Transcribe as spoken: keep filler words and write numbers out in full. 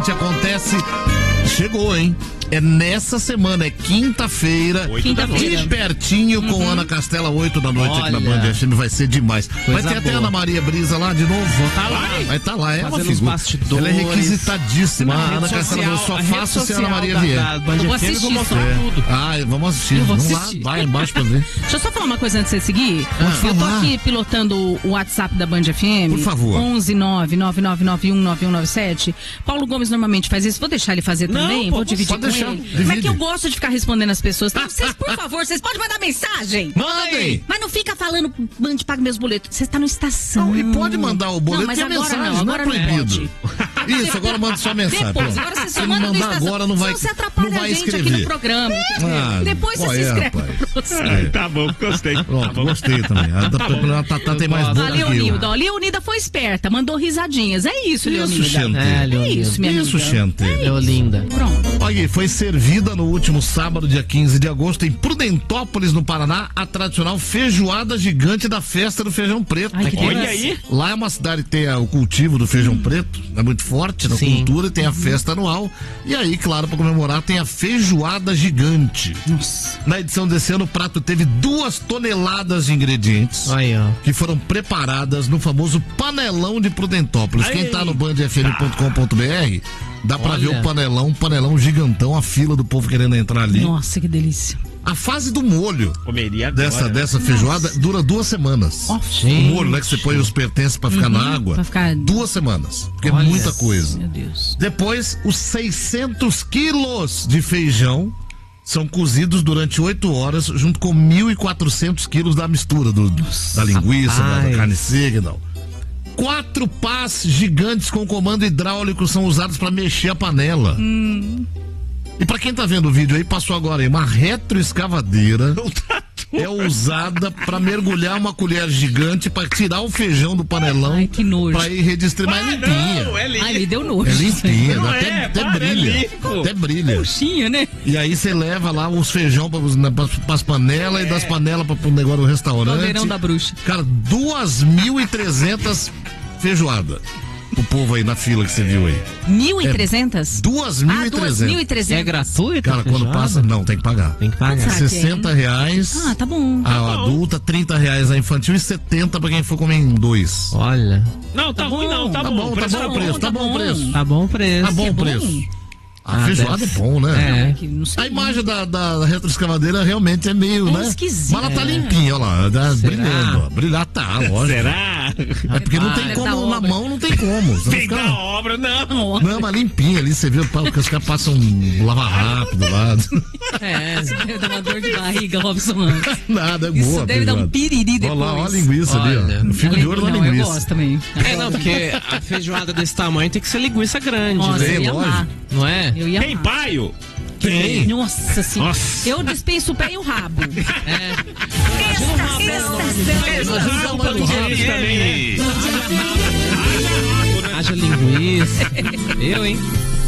Gente, acontece... Chegou, hein? É nessa semana, é quinta-feira, Quinta-feira. de pertinho com Uhum. Ana Castela, oito da noite. Olha. Aqui na Band F M, vai ser demais. Coisa Vai ter até boa. Ana Maria Brisa lá de novo. Tá lá. Vai estar tá lá, é Fazendo uma os figura. bastidores. Ela é requisitadíssima. Na A Ana rede Castela social, eu só a rede faço se a Ana social Maria da- vier. da Band Eu vou F M, assistir mostrar É. tudo. Ah, vamos assistir. Eu vou vamos assistir. lá, vai embaixo pra ver. Deixa eu só falar uma coisa antes de você seguir. Ah, eu tô falar. aqui pilotando o WhatsApp da Band F M. Por favor. onze nove nove nove nove um nove um nove sete. Paulo Gomes normalmente faz isso. Vou deixar ele fazer Não, também. pô, Vou dividir pode com deixar, ele. divide. Mas que eu gosto de ficar respondendo as pessoas. Então, vocês, por favor, vocês podem mandar mensagem. Mandem! Mas não fica falando, Band, paga meus boletos. Você está no estação. Não, e pode mandar o boleto Não, mas e a agora mensagem, não, não, agora é não proibido. Isso, agora manda só a mensagem. Depois, pronto. agora você só Se manda não no mandar estação. agora, não vai, Senão você atrapalha não vai a gente escrever. aqui no programa. Ah, Depois você qual se é, inscreve rapaz? pra você. É. Tá bom, gostei. Pronto, Tá bom. gostei também. A Tatá a Tatá tem mais boca Valeu, que eu. Nilda. Ó, Leonida foi esperta, mandou risadinhas. É isso, Leonida. Isso, Xente. É, É Leonida. isso, minha Isso, amiga. Xente. Leolinda. Pronto. Olha, foi servida no último sábado, dia quinze de agosto, em Prudentópolis, no Paraná, a tradicional feijoada gigante da festa do feijão preto. Ai, que Olha delícia. aí. Lá é uma cidade que tem a- o cultivo do feijão preto, é muito forte na Sim. cultura, e tem a festa anual. E aí, claro, para comemorar, tem a feijoada gigante. Nossa. Na edição desse ano, o prato teve duas toneladas de ingredientes. Aí, ó. Que foram preparadas no famoso panelão de Prudentópolis. Quem tá no band f m ponto com ponto b r dá pra Olha. ver o panelão, um panelão gigantão, a fila do povo querendo entrar ali. Nossa, que delícia. A fase do molho Comeria agora. dessa, dessa feijoada dura duas semanas. Ó, O molho, né, que você põe os pertences pra ficar na água. pra ficar- Duas semanas, porque é Olha. muita coisa. Meu Deus. Depois, os seiscentos quilos de feijão são cozidos durante oito horas, junto com mil e quatrocentos quilos da mistura, do, da linguiça, da, da rapaz. carne seca e tal. Quatro pás gigantes com comando hidráulico são usados para mexer a panela. E para quem tá vendo o vídeo aí, passou agora aí, uma retroescavadeira é usada para mergulhar uma colher gigante para tirar o feijão do panelão. Ai, que nojo. Para ir redistribuir. Mas é limpinha. Não, é lindo. Ai, me deu nojo. É limpinha, Não até, é, até para, é brilha. limpo. Até brilha. Puxinho, né? E aí você leva lá os feijão para as panelas e das panelas para o negócio do restaurante. Caldeirão da bruxa. Cara, duas mil e trezentas feijoadas. O povo aí na fila que você viu aí. mil e trezentas? duas mil Ah, e duas mil e trezentas. trezentas. É gratuito? Cara, quando passa, não, tem que pagar. Tem que pagar. Será que é? sessenta reais Ah, tá bom. a adulta, trinta reais a infantil e setenta para quem for comer em dois. Olha. Não, tá, ruim não, tá, Tá bom. bom, tá preço bom o tá preço, tá bom o preço. Tá bom o preço. Tá bom o bom. preço. A Ah, feijoada deve- é bom, né? É. Que não sei. A imagem da, da retroescavadeira realmente é meio, É né? esquisita. Mas ela tá limpinha, olha lá. Tá Será? brilhando. ó. Brilhar tá, lógico. Será? É porque não tem Deve como, dar na obra. mão não tem como. Você não Tem fica- da obra, não. Não, mas limpinha ali, você viu, pá, que os caras passam um lava rápido lá. É, isso deve dar uma dor de barriga, Robson Ramos. Nada, é boa. Isso deve dar um feijoada. piriri depois. Olha lá, olha a linguiça ali, Olha. ó. Eu fico de olho na Não, eu linguiça. gosto também. É, não, porque a feijoada desse tamanho tem que ser linguiça grande, Nossa, né? eu ia lógico. amar. Não é? Eu ia Tem amar. paio? Tem. Nossa senhora. Nossa. Eu dispenso o pé e o rabo. É. Estação Haja linguiça. Eu, hein?